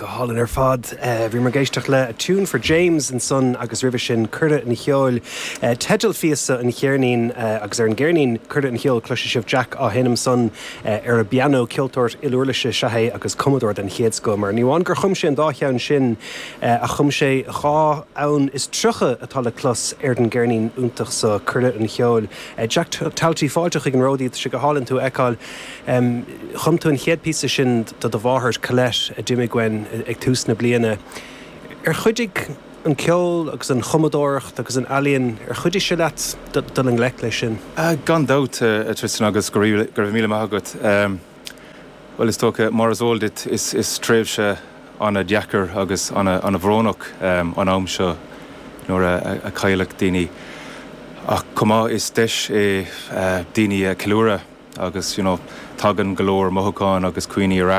go hálan ar fad bhí mar géisteach le a tune for James and son agus ribh sin curda in cheol tedal fiasa in chearnín agus ar an ggéirnín curda in cheol cluise sibh Jack á hinnim son ar a piano ceoltóirt ilúirlaise sethe agus commodóir den chéad go mar níháin gur chum sé an dácheann sin a chum sé chá ann is trucha atá le clos ar den ggéirnín úntaach sa curda in cheol Jack taltí fáilteach ag an ródaí se go hálann tú eáil chum tú an chéad písa sin do bháthairt coileit a Jimmy Gwen ag tús na bliana. Ar chuidig an ceol agus an chomodóireacht agus an alíonn ar chuidig se leat dul an ghlaic lei sin? Gan dát a Tristan agus gur míle maithagad. Well is tócha mar as óldit is tréimhse an a deacair agus an a bhrónach an am seo nuair a caiileach daoine. Ach cumá is deis é daoine ceiliúra agus tagan golóir mothúcáin agus cuioine